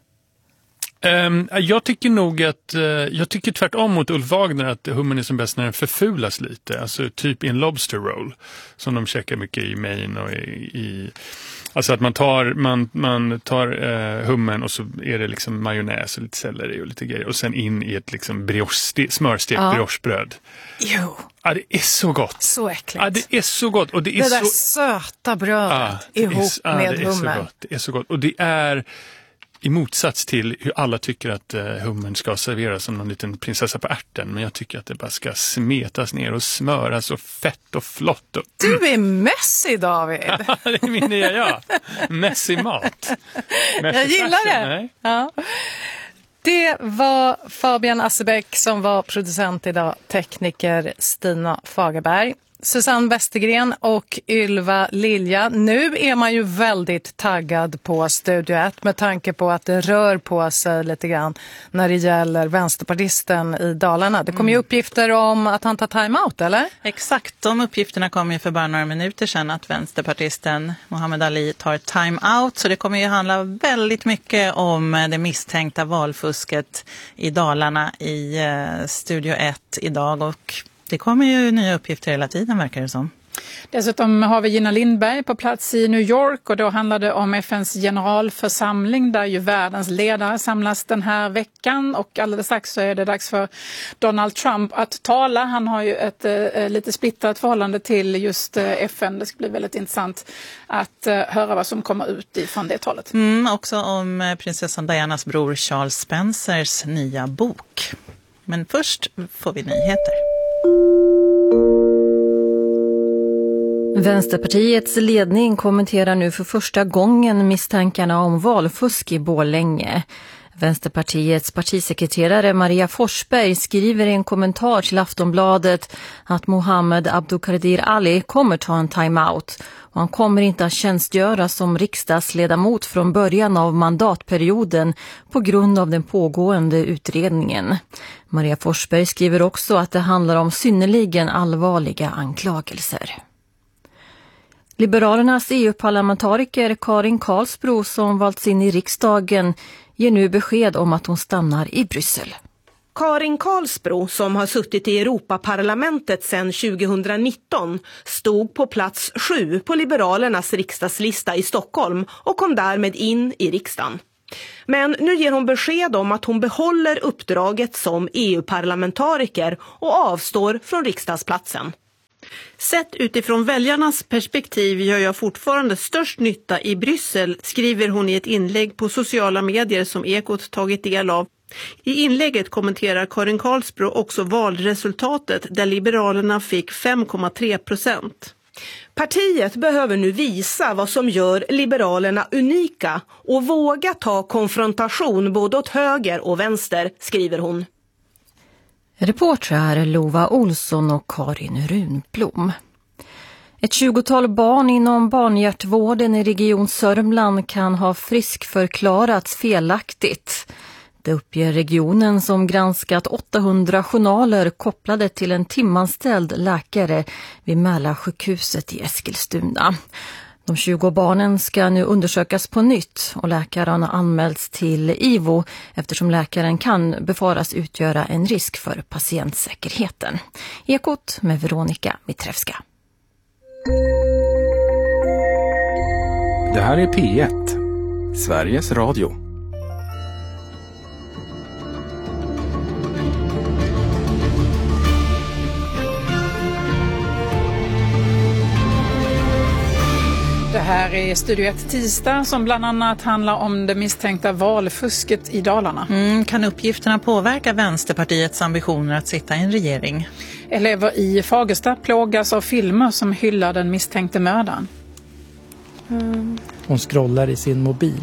Um, jag tycker nog att, uh, jag tycker tvärtom mot Ulf Wagner att hummen är som bäst när den förfulas lite. Alltså typ i en lobster roll som de käkar mycket i Maine och i, i alltså att man tar, man, man tar uh, hummen och så är det liksom majonnäs och lite selleri och lite grejer och sen in i ett liksom brioche, smörstekt ja. briochebröd. Jo. Ja, det är så gott. Så äckligt. Ja, det är så gott. Och det är det där så... söta brödet ja, ihop är, ja, med det hummen. Är så gott. Det är så gott. Och det är i motsats till hur alla tycker att uh, hummen ska serveras som någon liten prinsessa på ärten. Men jag tycker att det bara ska smetas ner och smöras och fett och flott. Och... Du är messy, David. Det är min nya jag. Messy mat. Messy jag gillar fashion, det. Ja. Det var Fabian Assebeck som var producent idag. Tekniker Stina Fagerberg. Susanne Westergren och Ylva Lilja. Nu är man ju väldigt taggad på Studio ett med tanke på att det rör på sig lite grann när det gäller vänsterpartisten i Dalarna. Det kommer ju uppgifter om att han tar time-out, eller? Exakt, de uppgifterna kom ju för bara några minuter sedan att vänsterpartisten Mohammed Ali tar time-out. Så det kommer ju handla väldigt mycket om det misstänkta valfusket i Dalarna i Studio ett idag, och det kommer ju nya uppgifter hela tiden, verkar det som. Dessutom har vi Gina Lindberg på plats i New York, och då handlar det om F N:s generalförsamling där ju världens ledare samlas den här veckan, och alldeles strax så är det dags för Donald Trump att tala. Han har ju ett eh, lite splittrat förhållande till just eh, F N. Det ska bli väldigt intressant att eh, höra vad som kommer ut ifrån det talet. Mm, också om eh, prinsessan Dianas bror Charles Spencers nya bok. Men först får vi nyheter. Vänsterpartiets ledning kommenterar nu för första gången misstankarna om valfusk i Borlänge. Vänsterpartiets partisekreterare Maria Forsberg skriver i en kommentar till Aftonbladet att Mohammed Abdulkadir Ali kommer ta en timeout och han kommer inte att tjänstgöra som riksdagsledamot från början av mandatperioden på grund av den pågående utredningen. Maria Forsberg skriver också att det handlar om synnerligen allvarliga anklagelser. Liberalernas E U-parlamentariker Karin Karlsbro som valts in i riksdagen ger nu besked om att hon stannar i Bryssel. Karin Karlsbro, som har suttit i Europaparlamentet sedan tjugonitton, stod på plats sju på Liberalernas riksdagslista i Stockholm och kom därmed in i riksdagen. Men nu ger hon besked om att hon behåller uppdraget som E U-parlamentariker och avstår från riksdagsplatsen. Sett utifrån väljarnas perspektiv gör jag fortfarande störst nytta i Bryssel, skriver hon i ett inlägg på sociala medier som Ekot tagit del av. I inlägget kommenterar Karin Karlsbro också valresultatet där Liberalerna fick fem komma tre procent. Partiet behöver nu visa vad som gör Liberalerna unika och våga ta konfrontation både åt höger och vänster, skriver hon. Reportrar Lova Olsson och Karin Runblom. Ett tjugotal barn inom barnhjärtvården i region Sörmland kan ha friskförklarats felaktigt. Det uppger regionen som granskat åttahundra journaler kopplade till en timanställd läkare vid Mälarsjukhuset i Eskilstuna. De tjugo barnen ska nu undersökas på nytt och läkaren har anmälts till I V O eftersom läkaren kan befaras utgöra en risk för patientsäkerheten. Ekot med Veronica Mitrevska. Det här är P ett, Sveriges Radio. Det här är Studio ett tisdag som bland annat handlar om det misstänkta valfusket i Dalarna. Mm, kan uppgifterna påverka Vänsterpartiets ambitioner att sitta i en regering? Elever i Fagersta plågas av filmer som hyllar den misstänkte mördaren. Mm. Hon scrollar i sin mobil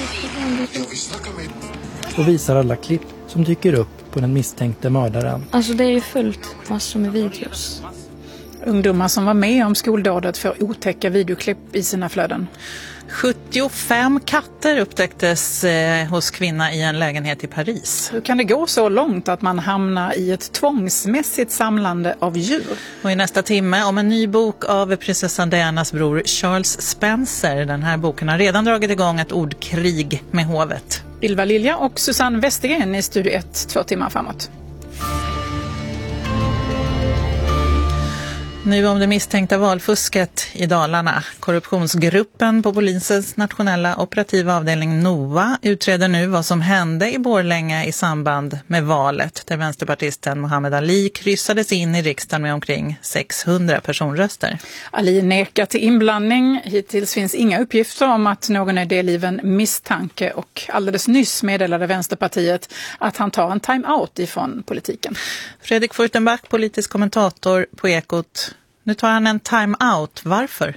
och visar alla klipp som dyker upp på den misstänkte mördaren. Alltså det är ju fullt massor med videos. Ungdomar som var med om skoldådet får otäcka videoklipp i sina flöden. sjuttiofem katter upptäcktes eh, hos kvinna i en lägenhet i Paris. Hur kan det gå så långt att man hamnar i ett tvångsmässigt samlande av djur? Och i nästa timme om en ny bok av prinsessan Dianas bror Charles Spencer. Den här boken har redan dragit igång ett ordkrig med hovet. Ylva Lilja och Susanne Westergren i Studio ett två timmar framåt. Nu om det misstänkta valfusket i Dalarna. Korruptionsgruppen på polisens nationella operativa avdelning NOA utreder nu vad som hände i Borlänge i samband med valet där vänsterpartisten Mohammed Ali kryssades in i riksdagen med omkring sexhundra personröster. Ali nekar till inblandning. Hittills finns inga uppgifter om att någon är del i en misstanke och alldeles nyss meddelade Vänsterpartiet att han tar en time-out ifrån politiken. Fredrik Furtenbach, politisk kommentator på Ekot. Nu tar han en time-out. Varför?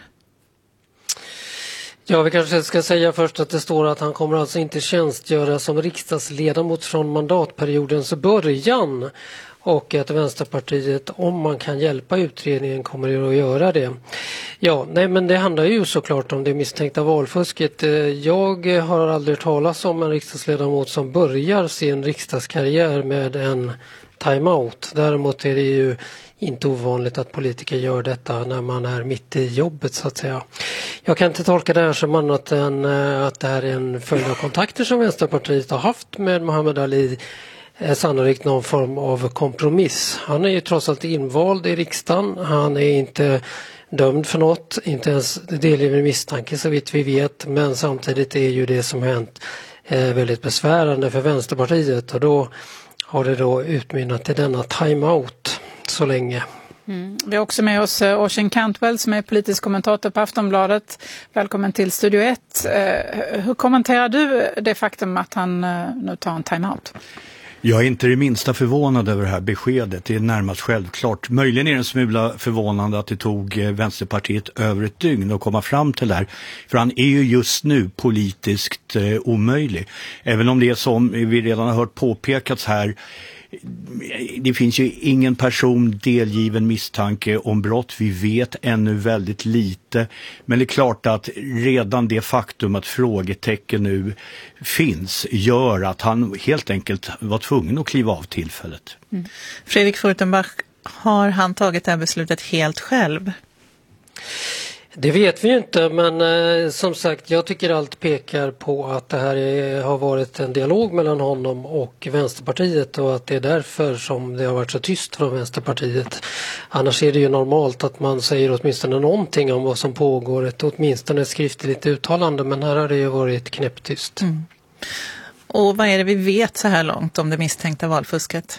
Ja, vi kanske ska säga först att det står att han kommer alltså inte tjänstgöra som riksdagsledamot från mandatperiodens början och att Vänsterpartiet, om man kan hjälpa utredningen, kommer att göra det. Ja, nej men det handlar ju såklart om det misstänkta valfusket. Jag har aldrig talat om en riksdagsledamot som börjar sin riksdagskarriär med en time-out. Däremot är det ju inte ovanligt att politiker gör detta när man är mitt i jobbet så att säga. Jag kan inte tolka det här som annat än att det här är en följd av kontakter som Vänsterpartiet har haft med Mohammed Ali. Sannolikt någon form av kompromiss. Han är ju trots allt invald i riksdagen. Han är inte dömd för något, inte ens delgiven misstanke så vitt vi vet. Men samtidigt är ju det som hänt väldigt besvärande för Vänsterpartiet och då har det då utmynnat i denna time-out så länge. Mm. Vi har också med oss Ocean Cantwell som är politisk kommentator på Aftonbladet. Välkommen till Studio ett. Hur kommenterar du det faktum att han nu tar en time-out? Jag är inte det minsta förvånad över det här beskedet. Det är närmast självklart. Möjligen är det en smula förvånande att det tog Vänsterpartiet över ett dygn att komma fram till det här. För han är ju just nu politiskt eh, omöjlig. Även om det är som vi redan har hört påpekats här, det finns ju ingen person delgiven misstanke om brott. Vi vet ännu väldigt lite. Men det är klart att redan det faktum att frågetecken nu finns gör att han helt enkelt var tvungen att kliva av tillfället. Mm. Fredrik Furtenbach, har han tagit det här beslutet helt själv? Det vet vi ju inte, men eh, som sagt, jag tycker allt pekar på att det här är, har varit en dialog mellan honom och Vänsterpartiet och att det är därför som det har varit så tyst från Vänsterpartiet. Annars är det ju normalt att man säger åtminstone någonting om vad som pågår, ett, åtminstone ett skriftligt uttalande, men här har det ju varit knäpptyst. Mm. Och vad är det vi vet så här långt om det misstänkta valfusket?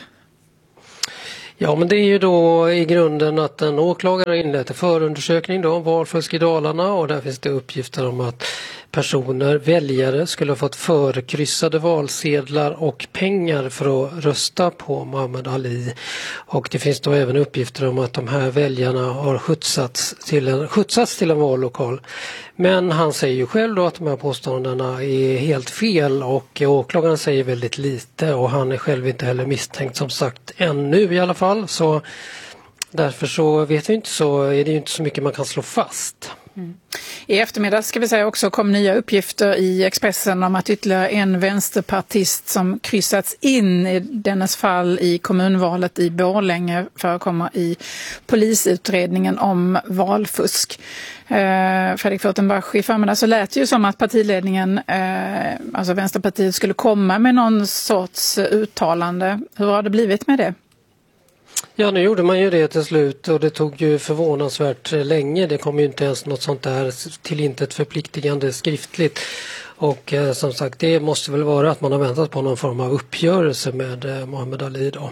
Ja, men det är ju då i grunden att en åklagare har inlett en förundersökning då om valfusk i Dalarna, och där finns det uppgifter om att personer, väljare, skulle ha fått förkryssade valsedlar och pengar för att rösta på Muhammad Ali. Och det finns då även uppgifter om att de här väljarna har skjutsats till en, skjutsats till en vallokal. Men han säger ju själv då att de här påståendena är helt fel, och åklagaren säger väldigt lite, och han är själv inte heller misstänkt, som sagt, ännu i alla fall. Så därför så vet vi inte, så är det ju inte så mycket man kan slå fast. Mm. I eftermiddag ska vi säga också kom nya uppgifter i Expressen om att ytterligare en vänsterpartist som kryssats in i dennes fall i kommunvalet i Borlänge förekommer i polisutredningen om valfusk. Eh, Fredrik Furtenbach, i förmiddag så lät det ju som att partiledningen, eh, alltså Vänsterpartiet, skulle komma med någon sorts uttalande. Hur har det blivit med det? Ja, nu gjorde man ju det till slut, och det tog ju förvånansvärt länge. Det kom ju inte ens något sånt där till intet förpliktigande skriftligt. Och eh, som sagt, det måste väl vara att man har väntat på någon form av uppgörelse med eh, Muhammad Ali då.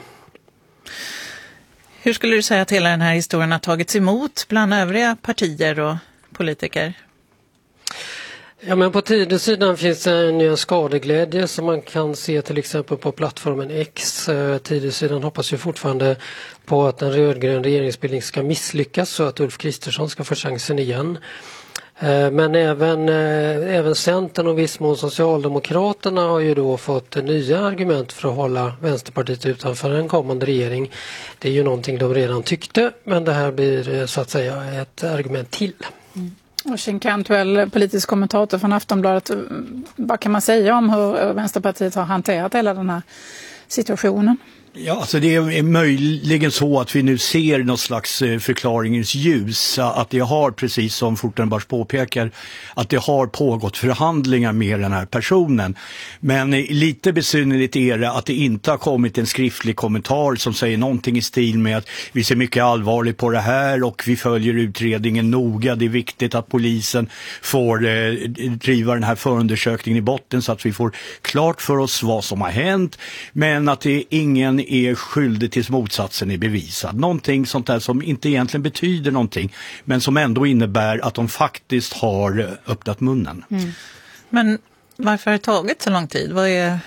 Hur skulle du säga att hela den här historien har tagits emot bland övriga partier och politiker? Ja, men på tidsidan finns det en skadeglädje som man kan se till exempel på plattformen X. Tidsidan hoppas ju fortfarande på att en rödgrön regeringsbildning ska misslyckas så att Ulf Kristersson ska få chansen igen. Men även, även Centern och viss mån Socialdemokraterna har ju då fått nya argument för att hålla Vänsterpartiet utanför en kommande regering. Det är ju någonting de redan tyckte, men det här blir så att säga ett argument till. Mm. Och Shane Cantwell, politisk kommentator från Aftonbladet, vad kan man säga om hur Vänsterpartiet har hanterat hela den här situationen? Ja, alltså det är möjligen så att vi nu ser någon slags förklaringens ljus, att det har, precis som Furtenbach påpekar, att det har pågått förhandlingar med den här personen. Men lite besynnerligt är det att det inte har kommit en skriftlig kommentar som säger någonting i stil med att vi ser mycket allvarligt på det här och vi följer utredningen noga. Det är viktigt att polisen får eh, driva den här förundersökningen i botten så att vi får klart för oss vad som har hänt, men att det är ingen är skyldig tills motsatsen är bevisad. Någonting sånt där som inte egentligen betyder någonting, men som ändå innebär att de faktiskt har öppnat munnen. Mm. Men varför har det tagit så lång tid? Vad är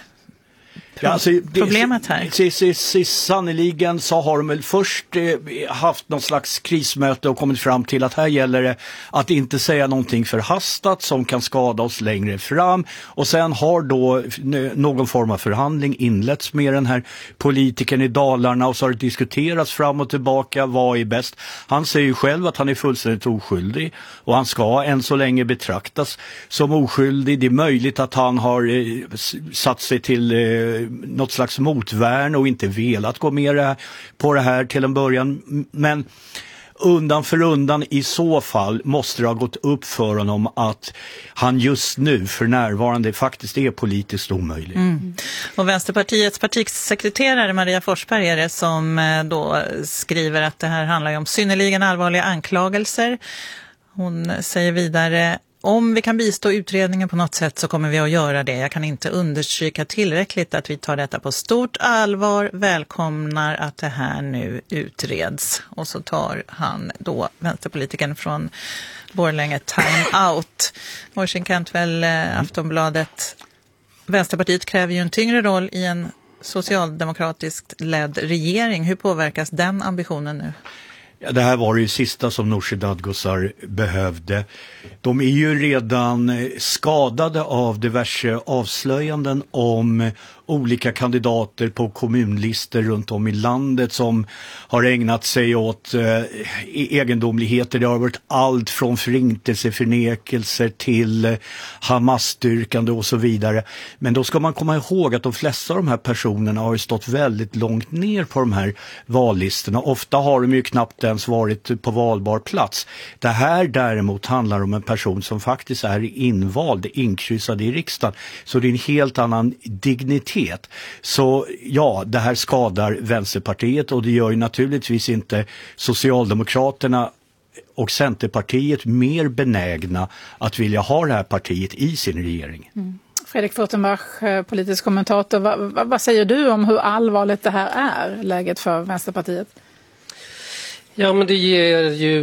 Ja, alltså, det, problemet här? Sannoliken så har de väl först eh, haft någon slags krismöte och kommit fram till att här gäller det att inte säga någonting förhastat som kan skada oss längre fram. Och sen har då någon form av förhandling inletts med den här politikern i Dalarna, och så har det diskuterats fram och tillbaka, vad är bäst. Han säger ju själv att han är fullständigt oskyldig och han ska än så länge betraktas som oskyldig. Det är möjligt att han har eh, satt sig till eh, något slags motvärn och inte velat gå med på det här till en början, men undan för undan i så fall måste det ha gått upp för honom att han just nu för närvarande faktiskt är politiskt omöjlig. Mm. Och Vänsterpartiets partisekreterare Maria Forsberg är det som då skriver att det här handlar om synnerligen allvarliga anklagelser. Hon säger vidare: om vi kan bistå utredningen på något sätt så kommer vi att göra det. Jag kan inte understryka tillräckligt att vi tar detta på stort allvar, välkomnar att det här nu utreds. Och så tar han då vänsterpolitiken från Borlänge time out. Washington Cantwell, Aftonbladet. Vänsterpartiet kräver ju en tyngre roll i en socialdemokratiskt ledd regering. Hur påverkas den ambitionen nu? Ja, det här var det ju sista som Nooshi Dadgostar behövde. De är ju redan skadade av diverse avslöjanden om olika kandidater på kommunlister runt om i landet som har ägnat sig åt eh, egendomligheter. Det har varit allt från förintelseförnekelser till eh, Hamas-styrkande och så vidare. Men då ska man komma ihåg att de flesta av de här personerna har ju stått väldigt långt ner på de här vallistorna. Ofta har de ju knappt ens varit på valbar plats. Det här däremot handlar om en person som faktiskt är invald, inkryssad i riksdagen. Så det är en helt annan dignitet. Så ja, det här skadar Vänsterpartiet och det gör ju naturligtvis inte Socialdemokraterna och Centerpartiet mer benägna att vilja ha det här partiet i sin regering. Mm. Fredrik Furtenbach, politisk kommentator, vad, vad, vad säger du om hur allvarligt det här är, läget för Vänsterpartiet? Ja, men det ger ju